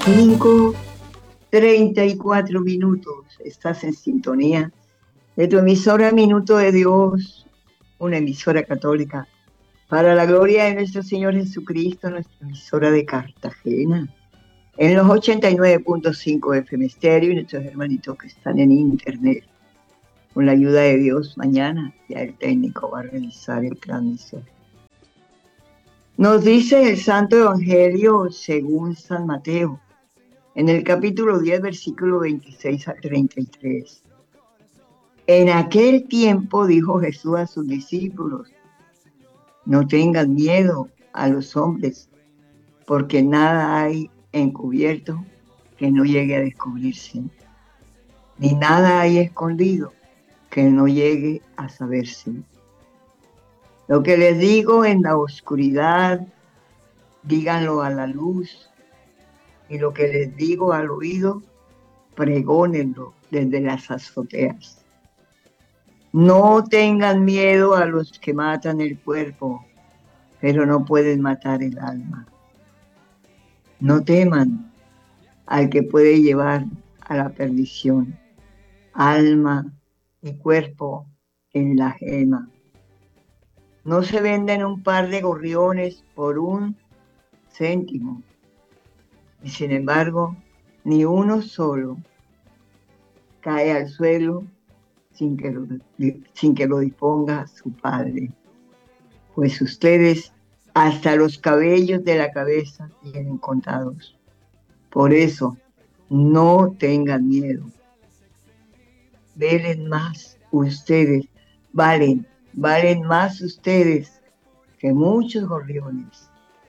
5:34. Estás en sintonía de tu emisora Minuto de Dios, una emisora católica para la gloria de nuestro Señor Jesucristo, nuestra emisora de Cartagena, en los 89.5 FM Estéreo y nuestros hermanitos que están en internet. Con la ayuda de Dios, mañana ya el técnico va a realizar el transmisión. Nos dice el Santo Evangelio según San Mateo, en el capítulo 10, versículo 26 al 33. En aquel tiempo dijo Jesús a sus discípulos: no tengan miedo a los hombres, porque nada hay encubierto que no llegue a descubrirse, ni nada hay escondido que no llegue a saberse. Lo que les digo en la oscuridad, díganlo a la luz, y lo que les digo al oído, pregónenlo desde las azoteas. No tengan miedo a los que matan el cuerpo, pero no pueden matar el alma. No teman al que puede llevar a la perdición, alma y cuerpo en la gema. No se venden un par de gorriones por 1 céntimo, y sin embargo, ni uno solo cae al suelo sin que lo disponga su Padre. Pues ustedes hasta los cabellos de la cabeza tienen contados. Por eso, no tengan miedo. Valen más ustedes, valen más ustedes que muchos gorriones.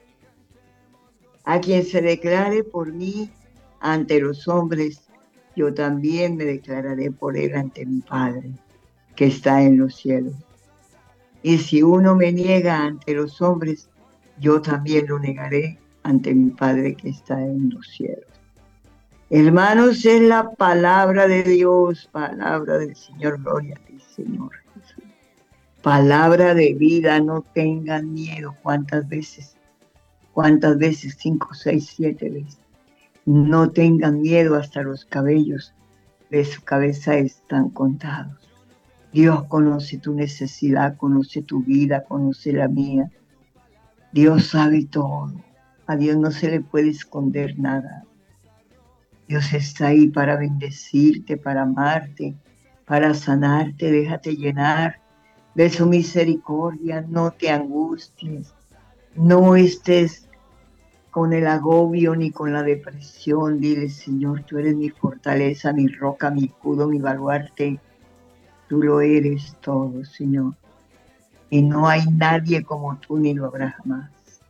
A quien se declare por mí ante los hombres, yo también me declararé por él ante mi Padre, que está en los cielos. Y si uno me niega ante los hombres, yo también lo negaré ante mi Padre que está en los cielos. Hermanos, es la palabra de Dios, palabra del Señor, gloria a ti, Señor Jesús. Palabra de vida, no tengan miedo. ¿Cuántas veces? 5, 6, 7 veces. No tengan miedo, hasta los cabellos de su cabeza están contados. Dios conoce tu necesidad, conoce tu vida, conoce la mía. Dios sabe todo. A Dios no se le puede esconder nada. Dios está ahí para bendecirte, para amarte, para sanarte. Déjate llenar de su misericordia. No te angusties. No estés con el agobio ni con la depresión. Dile: Señor, tú eres mi fortaleza, mi roca, mi escudo, mi baluarte. Tú lo eres todo, Señor. Y no hay nadie como tú, ni lo habrá jamás.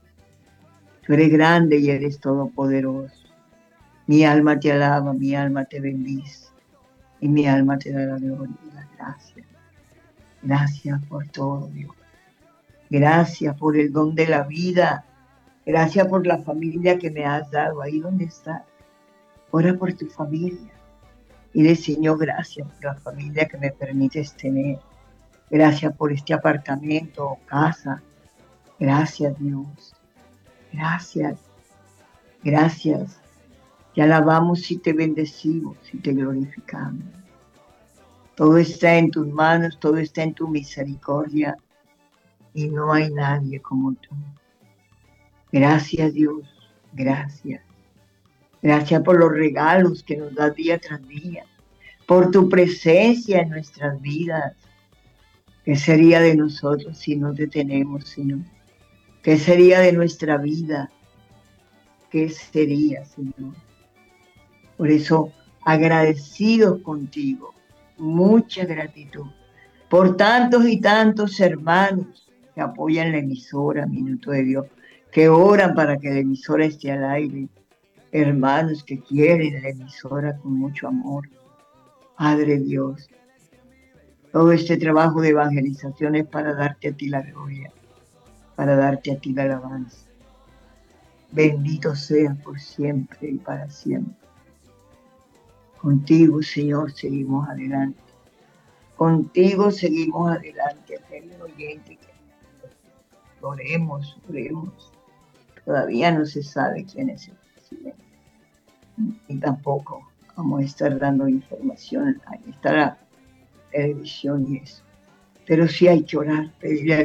Tú eres grande y eres todopoderoso. Mi alma te alaba, mi alma te bendice, y mi alma te da la gloria y la gracia. Gracias por todo, Dios. Gracias por el don de la vida. Gracias por la familia que me has dado ahí donde estás. Ora por tu familia. Y le Señor, gracias por la familia que me permites tener. Gracias por este apartamento o casa. Gracias, Dios. Gracias. Gracias. Te alabamos y te bendecimos y te glorificamos. Todo está en tus manos, todo está en tu misericordia y no hay nadie como tú. Gracias, Dios. Gracias. Gracias por los regalos que nos das día tras día, por tu presencia en nuestras vidas. ¿Qué sería de nosotros si no te tenemos, Señor? ¿Qué sería de nuestra vida? ¿Qué sería, Señor? Por eso, agradecidos contigo, mucha gratitud por tantos y tantos hermanos que apoyan la emisora Minuto de Dios, que oran para que la emisora esté al aire, hermanos que quieren la emisora con mucho amor. Padre Dios, todo este trabajo de evangelización es para darte a ti la gloria, para darte a ti la alabanza. Bendito seas por siempre y para siempre. Contigo, Señor, seguimos adelante. Contigo seguimos adelante, querido oyente. Oremos. Todavía no se sabe quién es el presidente. y tampoco vamos a estar dando información, ahí está la televisión y eso. Pero sí hay que orar, pedirle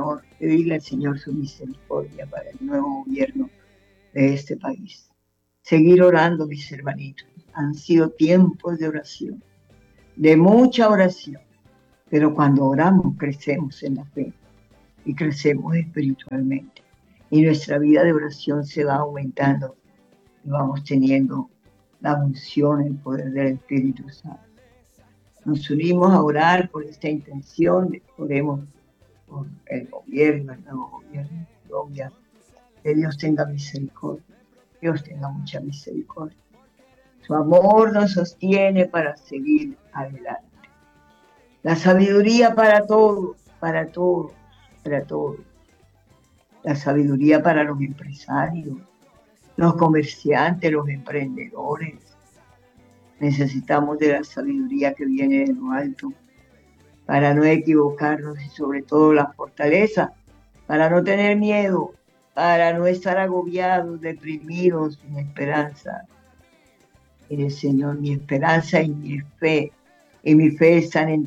al Señor su misericordia para el nuevo gobierno de este país. Seguir orando, mis hermanitos. Han sido tiempos de oración, de mucha oración, pero cuando oramos crecemos en la fe y crecemos espiritualmente. Y nuestra vida de oración se va aumentando y vamos teniendo la unción, el poder del Espíritu Santo. Nos unimos a orar por esta intención, oremos por el gobierno, el nuevo gobierno de Colombia. Que Dios tenga misericordia, Dios tenga mucha misericordia. Su amor nos sostiene para seguir adelante. La sabiduría para todos, para todos, para todos. La sabiduría para los empresarios, los comerciantes, los emprendedores. Necesitamos de la sabiduría que viene de lo alto para no equivocarnos y sobre todo la fortaleza, para no tener miedo, para no estar agobiados, deprimidos, sin esperanza. Mire, Señor, mi esperanza y mi fe están en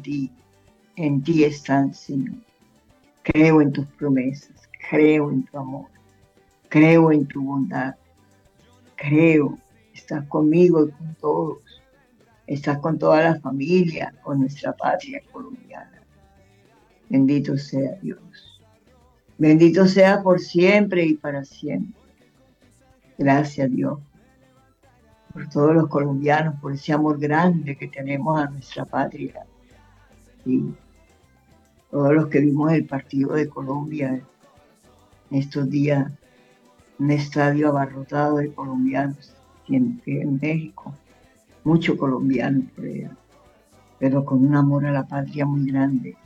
ti están, Señor. Creo en tus promesas, creo en tu amor, creo en tu bondad, creo, estás conmigo y con todos, estás con toda la familia, con nuestra patria colombiana. Bendito sea Dios. Bendito sea por siempre y para siempre. Gracias, Dios, por todos los colombianos, por ese amor grande que tenemos a nuestra patria. Y todos los que vimos el partido de Colombia en estos días, un estadio abarrotado de colombianos, y en México, muchos colombianos por allá, pero con un amor a la patria muy grande.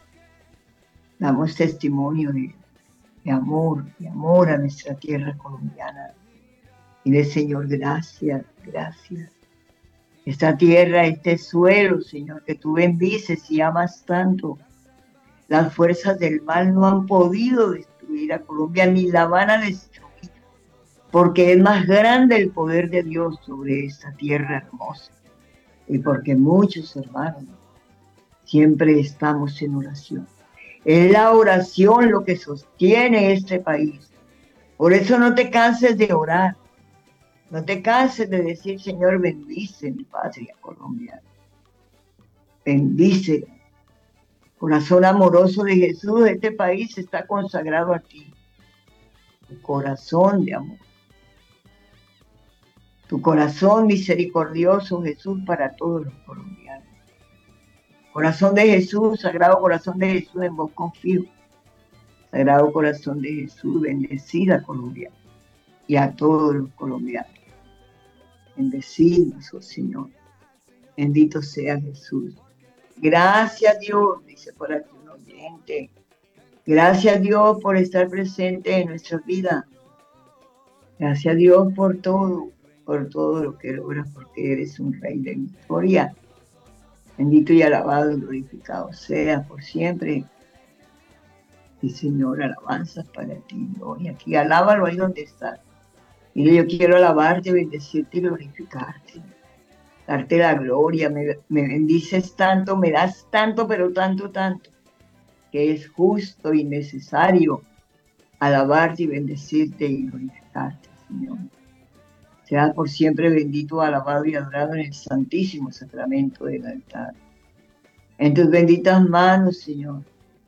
Damos testimonio de amor a nuestra tierra colombiana. Y de Señor, gracias, gracias. Esta tierra, este suelo, Señor, que tú bendices y amas tanto. Las fuerzas del mal no han podido destruir a Colombia ni la van a destruir, porque es más grande el poder de Dios sobre esta tierra hermosa. Y porque muchos hermanos siempre estamos en oración. Es la oración lo que sostiene este país. Por eso no te canses de orar. No te canses de decir, Señor, bendice mi patria colombiana. Bendice. Corazón amoroso de Jesús, este país está consagrado a ti. Tu corazón de amor. Tu corazón misericordioso, Jesús, para todos los colombianos. Corazón de Jesús, Sagrado Corazón de Jesús, en vos confío. Sagrado Corazón de Jesús, bendecida Colombia y a todos los colombianos. Bendecidos, oh Señor. Bendito sea Jesús. Gracias Dios, dice por aquí un oyente. Gracias Dios por estar presente en nuestras vidas. Gracias Dios por todo lo que logras, porque eres un rey de victoria. Bendito y alabado y glorificado sea por siempre. Y Señor, alabanzas para ti, gloria. Aquí alábalo ahí donde estás. Y yo quiero alabarte, bendecirte y glorificarte. Darte la gloria, me bendices tanto, me das tanto, pero tanto, tanto, que es justo y necesario alabarte y bendecirte y glorificarte, Señor. Sea por siempre bendito, alabado y adorado en el santísimo sacramento del altar. En tus benditas manos, Señor.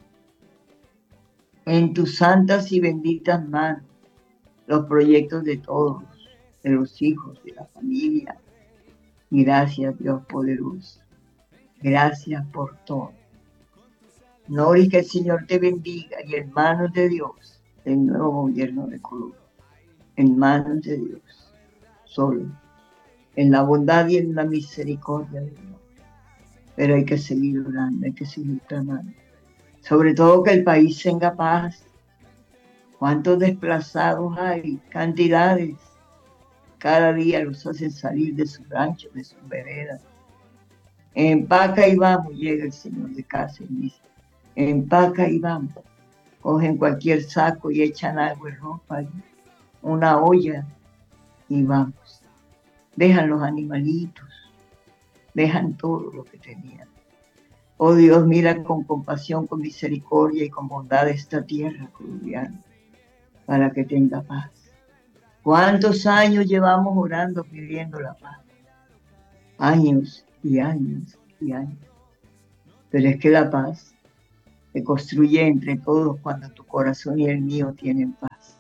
En tus santas y benditas manos, los proyectos de todos, de los hijos, de la familia. Gracias, Dios poderoso. Gracias por todo. No, y que el Señor te bendiga y en manos de Dios, el nuevo gobierno de Colombia. En manos de Dios, solo, en la bondad y en la misericordia de Dios. Pero hay que seguir orando, hay que seguir clamando. Sobre todo que el país tenga paz. ¿Cuántos desplazados hay? Cantidades. Cada día los hacen salir de sus ranchos, de sus veredas. Empaca y vamos, llega el señor de casa y dice, empaca y vamos. Cogen cualquier saco y echan algo de ropa, una olla y vamos. dejan los animalitos, dejan todo lo que tenían. Oh Dios, mira con compasión, con misericordia y con bondad esta tierra colombiana, para que tenga paz. ¿Cuántos años llevamos orando pidiendo la paz? Años y años y años. Pero es que la paz se construye entre todos cuando tu corazón y el mío tienen paz.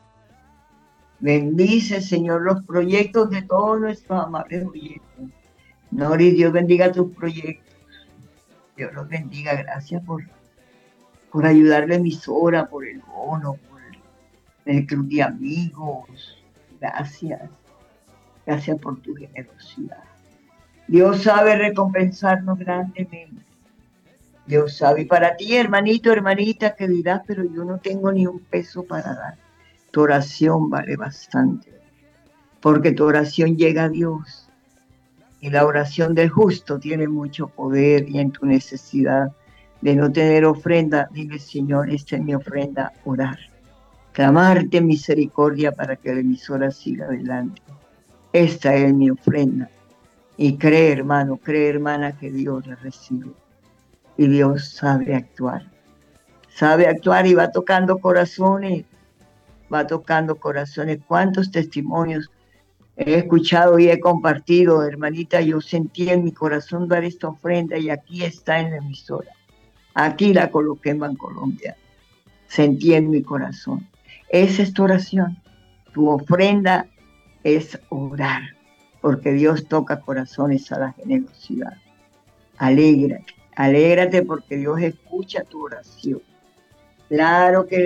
Bendice, Señor, los proyectos de todos nuestros amables oyentes. Nori, Dios bendiga tus proyectos. Dios los bendiga. Gracias por ayudar a la emisora, por el bono, por el club de amigos. Gracias. Gracias por tu generosidad. Dios sabe recompensarnos grandemente. Dios sabe. Y para ti, hermanito, hermanita, que dirás, pero yo no tengo ni un peso para dar. Tu oración vale bastante, porque tu oración llega a Dios. Y la oración del justo tiene mucho poder, y en tu necesidad de no tener ofrenda, dile, Señor, esta es mi ofrenda, orar. Clamarte misericordia para que la emisora siga adelante. Esta es mi ofrenda. Y cree, hermano, cree, hermana, que Dios la recibe. Y Dios sabe actuar. Sabe actuar y va tocando corazones. Va tocando corazones. ¿Cuántos testimonios he escuchado y he compartido, hermanita? Yo sentí en mi corazón dar esta ofrenda y aquí está en la emisora. Aquí la coloqué en Bancolombia. Sentí en mi corazón. Esa es tu oración. Tu ofrenda es orar, porque Dios toca corazones a la generosidad. Alégrate, alégrate porque Dios escucha tu oración. Claro que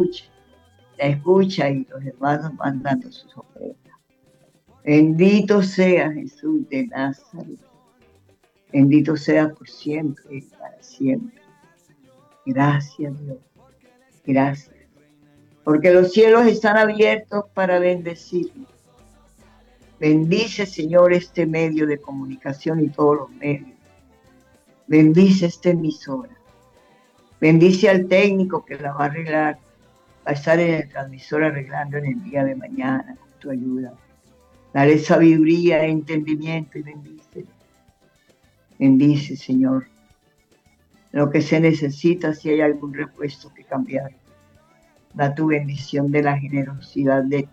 la escucha y los hermanos van dando sus ofrendas. Bendito sea Jesús de Nazaret. Bendito sea por siempre y para siempre. Gracias, Dios. Gracias. Porque los cielos están abiertos para bendecirnos. Bendice, Señor, este medio de comunicación y todos los medios. Bendice esta emisora. Bendice al técnico que la va a arreglar. Va a estar en el transmisor arreglando en el día de mañana con tu ayuda. Dale sabiduría, entendimiento y bendice. Bendice, Señor. Lo que se necesita, si hay algún repuesto que cambiar. Da tu bendición de la generosidad de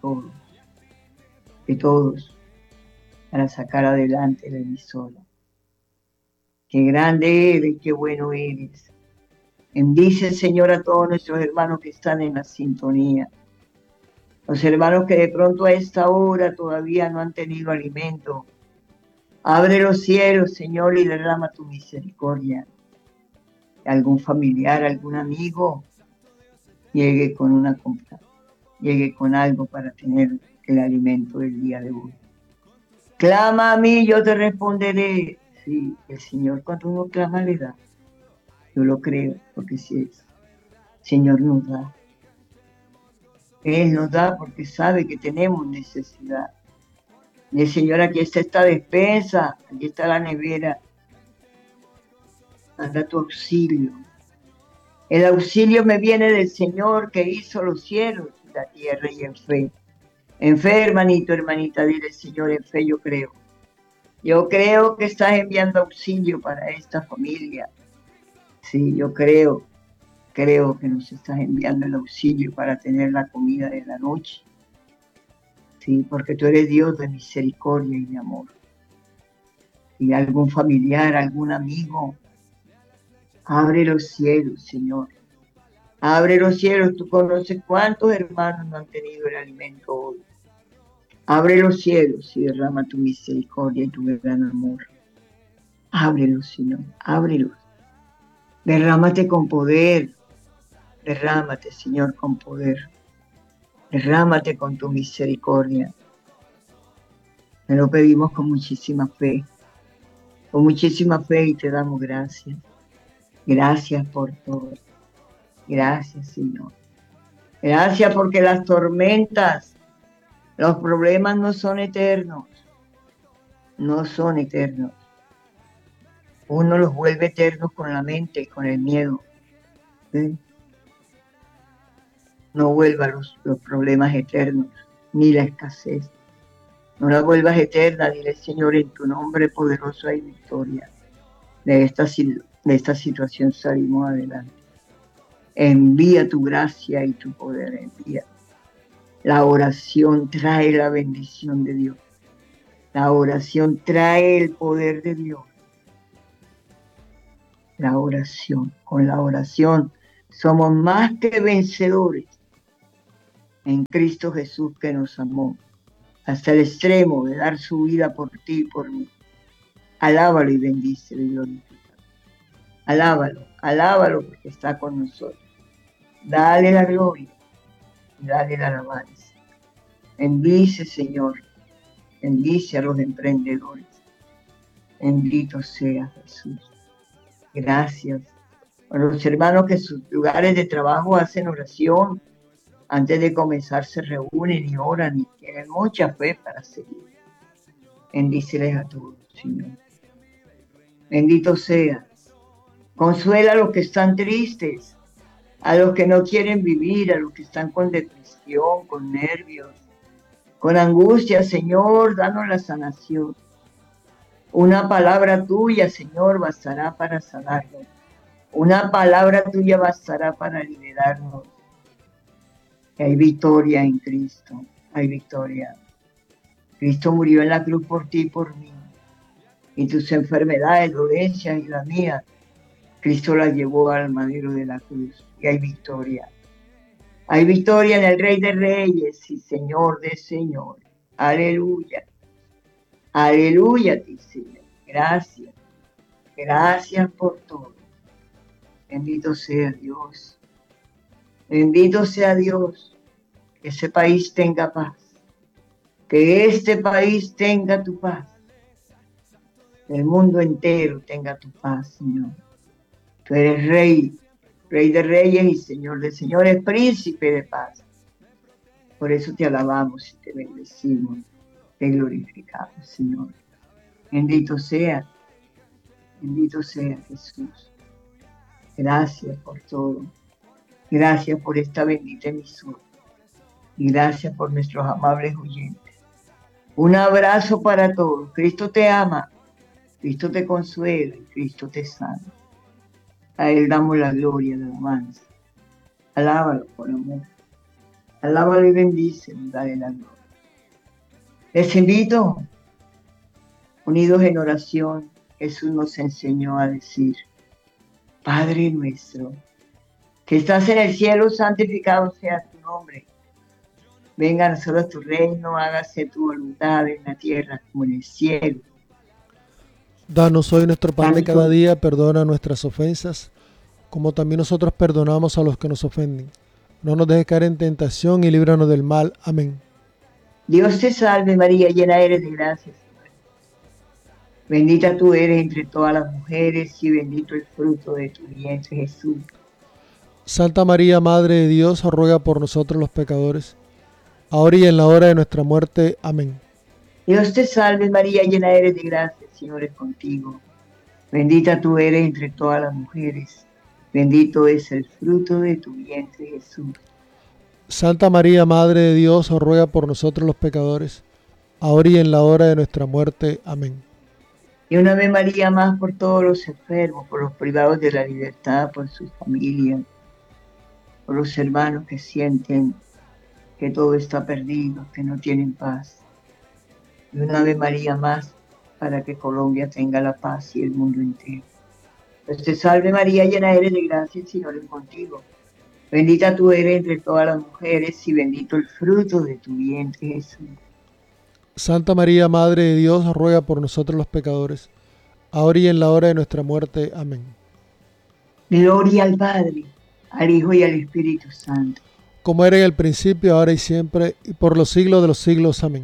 todos, para sacar adelante la emisora. Qué grande eres, qué bueno eres. Bendice, Señor, a todos nuestros hermanos que están en la sintonía. Los hermanos que de pronto a esta hora todavía no han tenido alimento. Abre los cielos, Señor, y derrama tu misericordia. Algún familiar, algún amigo, llegue con una compra, llegue con algo para tener el alimento del día de hoy. Clama a mí, yo te responderé. Sí, el Señor cuando uno clama le da. Yo lo creo, porque si es, Señor nos da. Él nos da porque sabe que tenemos necesidad. Y el Señor, aquí está esta despensa, aquí está la nevera. Anda tu auxilio. El auxilio me viene del Señor que hizo los cielos y la tierra, y en fe. En fe, hermanito, hermanita, dile, Señor, en fe yo creo. Yo creo que estás enviando auxilio para esta familia. Sí, yo creo que nos estás enviando el auxilio para tener la comida de la noche. Sí, porque tú eres Dios de misericordia y de amor. Y algún familiar, algún amigo, abre los cielos, Señor. Abre los cielos, tú conoces cuántos hermanos no han tenido el alimento hoy. Abre los cielos y derrama tu misericordia y tu gran amor. Ábrelos, Señor, ábrelos. Derrámate con poder. Derrámate, Señor, con poder. Derrámate con tu misericordia. Te lo pedimos con muchísima fe. Con muchísima fe y te damos gracias. Gracias por todo. Gracias, Señor. Gracias porque las tormentas, los problemas no son eternos. No son eternos. Uno los vuelve eternos con la mente y con el miedo. ¿Sí? No vuelva los problemas eternos, ni la escasez. no la vuelvas eterna. Dile, Señor, en tu nombre poderoso hay victoria. De esta situación salimos adelante. Envía tu gracia y tu poder, envía. La oración trae la bendición de Dios. La oración trae el poder de Dios. La oración, con la oración somos más que vencedores en Cristo Jesús, que nos amó hasta el extremo de dar su vida por ti y por mí. Alábalo y bendícelo y glorifícalo. Alábalo, alábalo porque está con nosotros. Dale la gloria, dale la alabanza. Bendice, Señor, bendice a los emprendedores. Bendito sea Jesús. Gracias a los hermanos que en sus lugares de trabajo hacen oración. Antes de comenzar se reúnen y oran y tienen mucha fe para seguir. Bendíceles a todos, Señor. Bendito sea. Consuela a los que están tristes, a los que no quieren vivir, a los que están con depresión, con nervios, con angustia. Señor, danos la sanación. Una palabra tuya, Señor, bastará para sanarnos. Una palabra tuya bastará para liberarnos. Que hay victoria en Cristo, hay victoria. Cristo murió en la cruz por ti y por mí. Y tus enfermedades, dolencias y la mía, Cristo las llevó al madero de la cruz. Y hay victoria. Hay victoria en el Rey de Reyes y Señor de Señores. Aleluya. Aleluya a ti, Señor. Gracias. Gracias por todo. Bendito sea Dios. Bendito sea Dios. Que ese país tenga paz. Que este país tenga tu paz. Que el mundo entero tenga tu paz, Señor. Tú eres Rey, Rey de Reyes y Señor de Señores, Príncipe de paz. Por eso te alabamos y te bendecimos, te glorificamos, Señor. Bendito sea Jesús. Gracias por todo. Gracias por esta bendita emisora. Y gracias por nuestros amables oyentes. Un abrazo para todos. Cristo te ama, Cristo te consuela y Cristo te sana. A Él damos la gloria, la alabanza. Alábalo con amor. Alábalo y bendícelo, dale la gloria. Les invito, unidos en oración, Jesús nos enseñó a decir, Padre nuestro, que estás en el cielo, santificado sea tu nombre. Venga a nosotros tu reino, hágase tu voluntad en la tierra como en el cielo. Danos hoy nuestro pan de cada día, perdona nuestras ofensas, como también nosotros perdonamos a los que nos ofenden. No nos dejes caer en tentación y líbranos del mal. Amén. Dios te salve María, llena eres de gracia, Señor. Bendita tú eres entre todas las mujeres y bendito el fruto de tu vientre, Jesús. Santa María, Madre de Dios, ruega por nosotros los pecadores, ahora y en la hora de nuestra muerte. Amén. Dios te salve María, llena eres de gracia, el Señor es contigo. Bendita tú eres entre todas las mujeres, bendito es el fruto de tu vientre, Jesús. Santa María, Madre de Dios, ruega por nosotros los pecadores, ahora y en la hora de nuestra muerte. Amén. Y una Ave María más por todos los enfermos, por los privados de la libertad, por sus familias, por los hermanos que sienten que todo está perdido, que no tienen paz. Y una Ave María más para que Colombia tenga la paz y el mundo entero. Dios te salve María, llena eres de gracia, el Señor es contigo. Bendita tú eres entre todas las mujeres y bendito el fruto de tu vientre, Jesús. Santa María, Madre de Dios, ruega por nosotros los pecadores, ahora y en la hora de nuestra muerte. Amén. Gloria al Padre, al Hijo y al Espíritu Santo. Como era en el principio, ahora y siempre, y por los siglos de los siglos. Amén.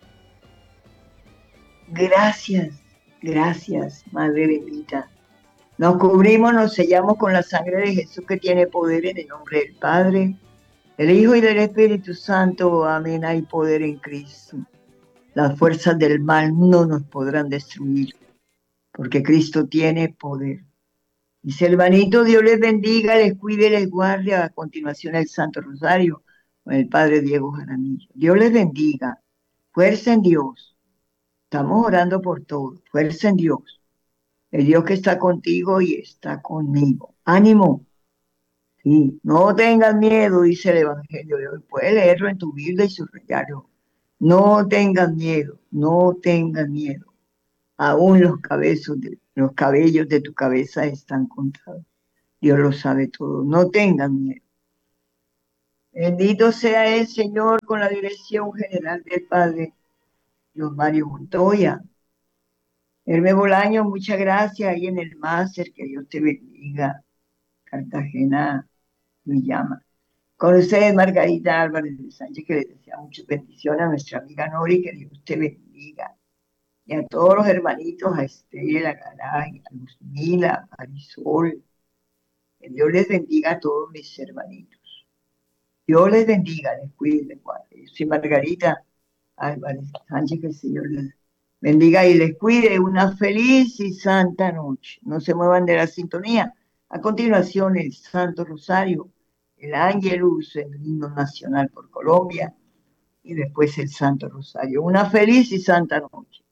Gracias, gracias, Madre bendita. Nos cubrimos, nos sellamos con la sangre de Jesús que tiene poder en el nombre del Padre, del Hijo y del Espíritu Santo. Amén. Hay poder en Cristo. Las fuerzas del mal no nos podrán destruir, porque Cristo tiene poder. Dice el hermanito, Dios les bendiga, les cuide, les guarde. A continuación el Santo Rosario con el Padre Diego Jaramillo. Dios les bendiga. fuerza en Dios. Estamos orando por todo, fuerza en Dios. El Dios que está contigo y está conmigo. Ánimo. Sí, no tengas miedo, dice el Evangelio de hoy. Puedes leerlo en tu Biblia y subrayarlo. No tengas miedo, no tengas miedo. Aún los cabellos de tu cabeza están contados. Dios lo sabe todo. No tengas miedo. Bendito sea el Señor con la dirección general del Padre Dios Mario Montoya. Herme Bolaño, muchas gracias ahí en el máster. Que Dios te bendiga. Cartagena me llama. Con ustedes, Margarita Álvarez de Sánchez, que les desea muchas bendiciones a nuestra amiga Nori, que Dios te bendiga. Y a todos los hermanitos, a Estela, a Garay, a Luzmila, a Marisol. Que Dios les bendiga a todos mis hermanitos. Dios les bendiga, les cuide, les guarde. Yo soy Margarita Álvarez Sánchez, que el Señor les bendiga y les cuide. Una feliz y santa noche. No se muevan de la sintonía. A continuación, el Santo Rosario, el Ángelus, el himno nacional por Colombia y después el Santo Rosario. Una feliz y santa noche.